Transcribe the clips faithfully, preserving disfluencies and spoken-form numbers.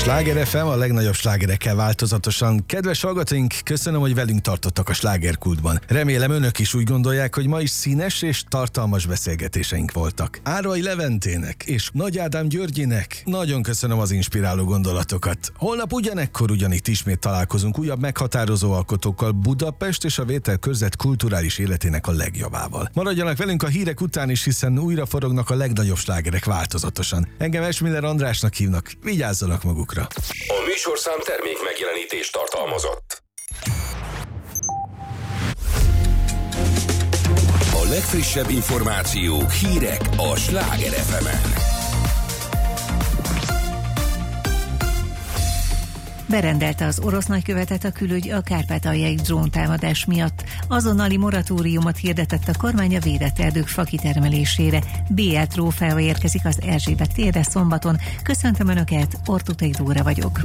Sláger ef em, a legnagyobb slágerekkel változatosan. Kedves hallgatóink, köszönöm, hogy velünk tartottak a slágerkultban. Remélem önök is úgy gondolják, hogy ma is színes és tartalmas beszélgetéseink voltak. Árai Leventének és Nagy Ádám Györgyinek nagyon köszönöm az inspiráló gondolatokat. Holnap ugyanekkor ugyanitt ismét találkozunk újabb meghatározó alkotókkal, Budapest és a Vételkörzet kulturális életének a legjobbával. Maradjanak velünk a hírek után is, hiszen újra forognak a legnagyobb slágerek változatosan. Engem Esmiller Andrásnak hívnak, vigyázzanak magukra. A műsorszám termék megjelenítést tartalmazott. A legfrissebb információk, hírek a Sláger ef emen. Berendelte az orosz nagykövetet a külügy a kárpátaljai dróntámadás miatt. Azonnali moratóriumot hirdetett a kormány a védett erdők fakitermelésére. bé el trófeával érkezik az Erzsébet térre szombaton. Köszöntöm Önöket, Ortutai Dóra vagyok.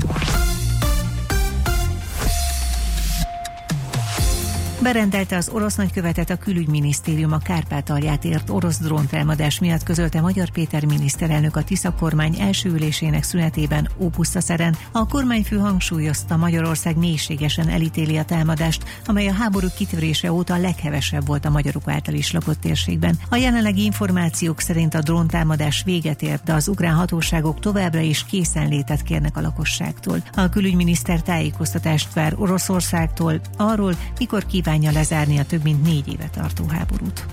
Berendelte az orosz nagykövetet a külügyminisztérium a Kárpátalját ért orosz dróntámadás miatt, közölte Magyar Péter miniszterelnök a Tisza kormány első ülésének szünetében Ópusztaszeren. A kormányfő hangsúlyozta, Magyarország mélységesen elítéli a támadást, amely a háború kitörése óta a leghevesebb volt a magyarok által is lakott térségben. A jelenlegi információk szerint a dróntámadás véget ért, de az ukrán hatóságok továbbra is készenlétet kérnek a lakosságtól. A külügyminiszter tájékoztatást vár Oroszországtól arról, mikor kíván lezárni a több mint négy éve tartó háborút.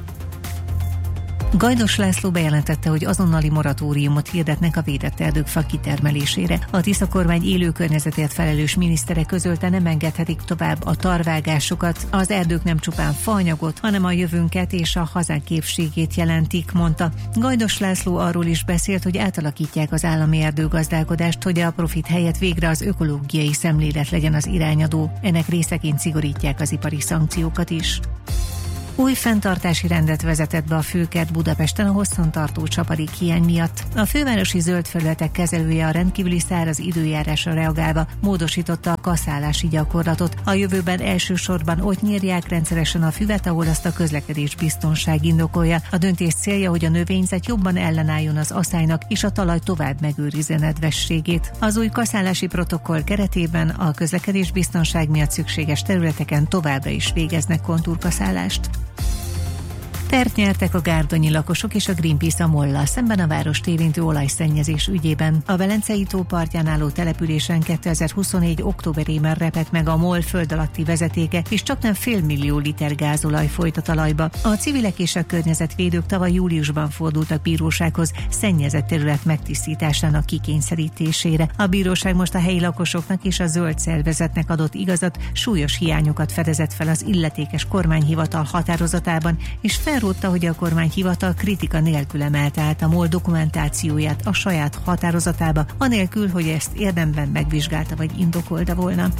Gajdos László bejelentette, hogy azonnali moratóriumot hirdetnek a védett erdők fakitermelésére. A Tisza kormány élő környezetért felelős minisztere közölte, nem engedhetik tovább a tarvágásokat. Az erdők nem csupán faanyagot, hanem a jövőnket és a hazánk képségét jelentik, mondta. Gajdos László arról is beszélt, hogy átalakítják az állami erdőgazdálkodást, hogy a profit helyett végre az ökológiai szemlélet legyen az irányadó. Ennek részeként szigorítják az ipari szankciókat is. Új fenntartási rendet vezetett be a főkert Budapesten a hosszantartó csapadék hiány miatt. A fővárosi zöld felületek kezelője a rendkívüli száraz időjárásra reagálva módosította a kaszálási gyakorlatot. A jövőben elsősorban ott nyírják rendszeresen a füvet, ahol azt a közlekedés biztonság indokolja. A döntés célja, hogy a növényzet jobban ellenálljon az aszálynak, és a talaj tovább megőrizze nedvességét. Az új kaszálási protokoll keretében a közlekedés biztonság miatt szükséges területeken továbbra is végeznek kontúrkaszálást. Pert nyertek a gárdonyi lakosok és a Greenpeace a MOL-lal szemben a várost érintő olajszennyezés ügyében. A Velencei tó partján álló településen kétezer-huszonnégy októberében repett meg a MOL föld alatti vezetéke, és csaknem fél millió liter gázolaj folyt a talajba. A civilek és a környezetvédők tavaly júliusban fordultak bírósághoz szennyezett terület megtisztításának kikényszerítésére. A bíróság most a helyi lakosoknak és a zöld szervezetnek adott igazat, súlyos hiányokat fedezett fel az illetékes kormányhivatal határozatában, és fel Elrótta, hogy a kormányhivatal kritika nélkül emelte át a MOL dokumentációját a saját határozatába, anélkül, hogy ezt érdemben megvizsgálta vagy indokolta volna.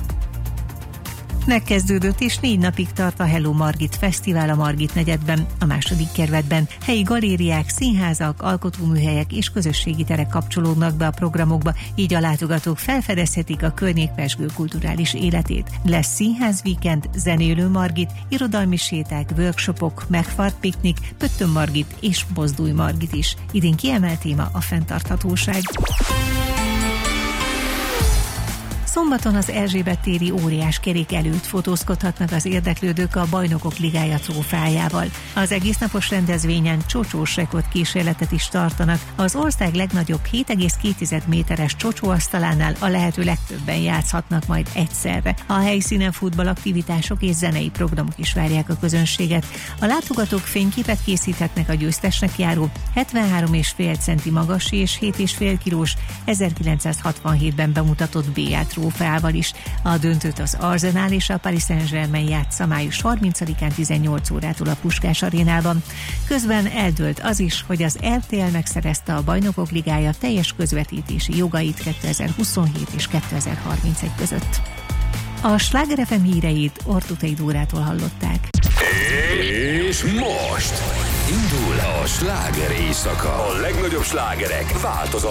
Megkezdődött és négy napig tart a Hello Margit Fesztivál a Margit negyedben, a második kerületben. Helyi galériák, színházak, alkotóműhelyek és közösségi terek kapcsolódnak be a programokba, így a látogatók felfedezhetik a környék pezsgő kulturális életét. Lesz színház víkend, zenélő Margit, irodalmi séták, workshopok, megfart piknik, Pöttön Margit és Mozdulj Margit is. Idén kiemelt téma a fenntarthatóság. Szombaton az Erzsébet téri óriás kerék előtt fotózkodhatnak az érdeklődők a Bajnokok Ligája trófeájával. Az egésznapos rendezvényen csocsós rekord kísérletet is tartanak. Az ország legnagyobb hét egész két méteres csocsóasztalánál a lehető legtöbben játszhatnak majd egyszerre. A helyszínen futballaktivitások és zenei programok is várják a közönséget. A látogatók fényképet készíthetnek a győztesnek járó hetvenhárom egész öt centi magas és hét egész öt kilós ezerkilencszázhatvanhétben bemutatott bé el trófeával is. A döntőt az Arsenal és a Paris Saint-Germain játsza május harmincadikán tizennyolc órától a Puskás arénában. Közben eldőlt az is, hogy az er té el megszerezte a Bajnokok Ligája teljes közvetítési jogait kétezer-huszonhét és kétezer-harmincegy között. A Sláger ef em híreit Ortutai Dórától hallották. És most indul a sláger éjszaka. A legnagyobb slágerek változatlanul.